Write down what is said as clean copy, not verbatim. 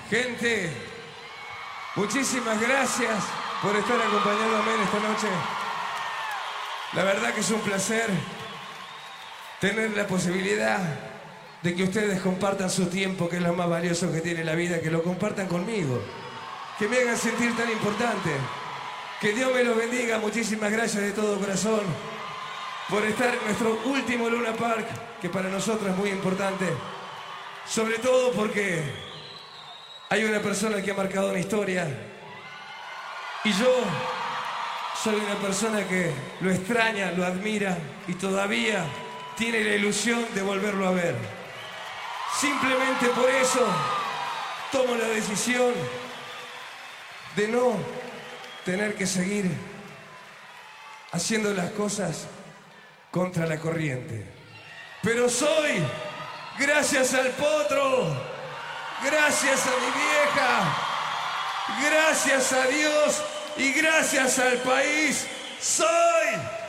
Gente, muchísimas gracias por estar acompañándome en esta noche. La verdad que es un placer tener la posibilidad de que ustedes compartan su tiempo, que es lo más valioso que tiene la vida, que lo compartan conmigo, que me hagan sentir tan importante. Que Dios me los bendiga. Muchísimas gracias de todo corazón por estar en nuestro último Luna Park, que para nosotros es muy importante, sobre todo porque hay una persona que ha marcado una historia y yo soy una persona que lo extraña, lo admira y todavía tiene la ilusión de volverlo a ver. Simplemente por eso tomo la decisión de no tener que seguir haciendo las cosas contra la corriente. Pero soy, gracias al Potro, gracias a mi vieja, gracias a Dios y gracias al país, soy